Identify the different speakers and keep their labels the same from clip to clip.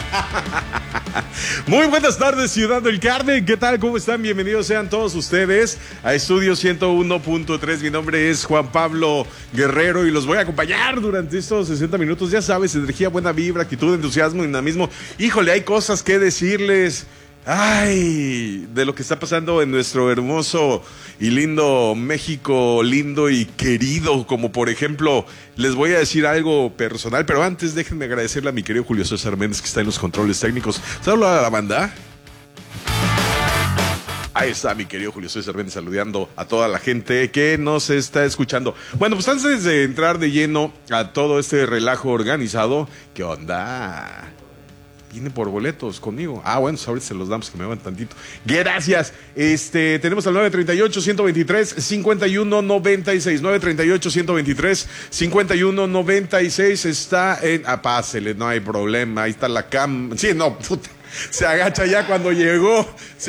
Speaker 1: Muy buenas tardes, Ciudad del Carmen. ¿Qué tal? ¿Cómo están? Bienvenidos sean todos ustedes a Estudio 101.3. Mi nombre es Juan Pablo Guerrero y los voy a acompañar durante estos 60 minutos. Ya sabes, energía, buena vibra, actitud, entusiasmo, dinamismo. Híjole, hay cosas que decirles. Ay, de lo que está pasando en nuestro hermoso y lindo México, lindo y querido, como por ejemplo, les voy a decir algo personal, pero antes déjenme agradecerle a mi querido Julio César Méndez que está en los controles técnicos. Saludos a la banda. Ahí está mi querido Julio César Méndez saludando a toda la gente que nos está escuchando. Bueno, pues antes de entrar de lleno a todo este relajo organizado, ¿qué onda? Viene por boletos conmigo. Bueno, ahorita se los damos, que me van tantito. Gracias. Tenemos al 938-123-5196. 938-123-5196. Está en... pásele, no hay problema. Ahí está la cam... Sí, no, puta. Se agacha ya cuando llegó.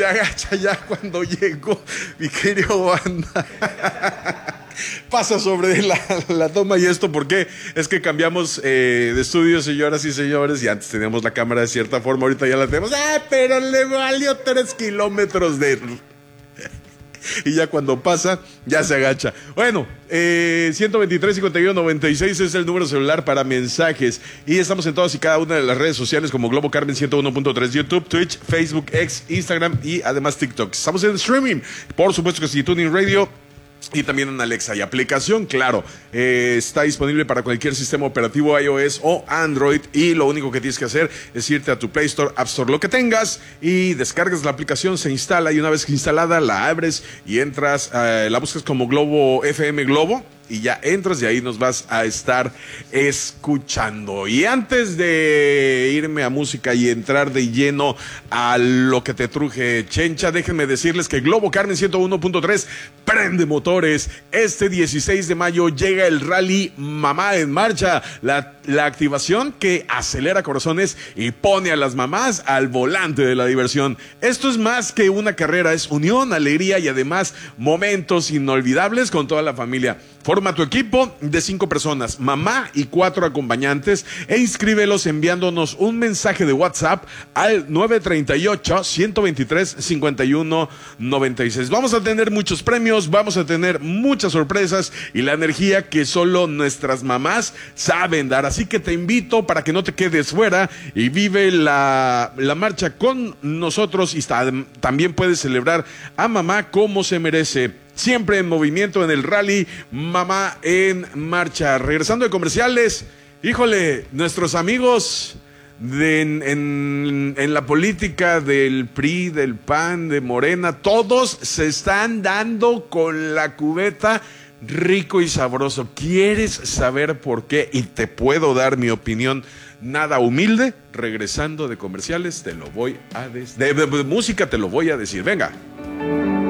Speaker 1: Mi querido banda. Pasa sobre la toma y esto porque es que cambiamos de estudio, señoras y señores, y antes teníamos la cámara de cierta forma, ahorita ya la tenemos, pero le valió 3 kilómetros de... Y ya cuando pasa, ya se agacha. Bueno, 123-5196 es el número celular para mensajes. Y estamos en todas y cada una de las redes sociales como Globo Carmen 101.3, YouTube, Twitch, Facebook, X, Instagram y además TikTok. Estamos en streaming, por supuesto que sí, Tuning Radio. Y también en Alexa y aplicación, claro, está disponible para cualquier sistema operativo iOS o Android y lo único que tienes que hacer es irte a tu Play Store, App Store, lo que tengas y descargas la aplicación, se instala y una vez que instalada la abres y entras, la buscas como Globo FM Globo y ya entras y ahí nos vas a estar escuchando. Y antes de irme a música y entrar de lleno a lo que te truje Chencha, déjenme decirles que Globo Carmen 101.3 prende motores. Este 16 de mayo llega el Rally Mamá en Marcha, la activación que acelera corazones y pone a las mamás al volante de la diversión. Esto es más que una carrera, es unión, alegría y además momentos inolvidables con toda la familia. Forma tu equipo de 5 personas, mamá y 4 acompañantes e inscríbelos enviándonos un mensaje de WhatsApp al 938-123-5196. Vamos a tener muchos premios, vamos a tener muchas sorpresas y la energía que solo nuestras mamás saben dar. Así que te invito para que no te quedes fuera y vive la marcha con nosotros y también puedes celebrar a mamá como se merece. Siempre en movimiento en el Rally Mamá en Marcha. Regresando de comerciales, híjole, nuestros amigos en la política del PRI, del PAN, de Morena, todos se están dando con la cubeta rico y sabroso. ¿Quieres saber por qué? Y te puedo dar mi opinión nada humilde. Regresando de comerciales, te lo voy a decir. De música te lo voy a decir. Venga.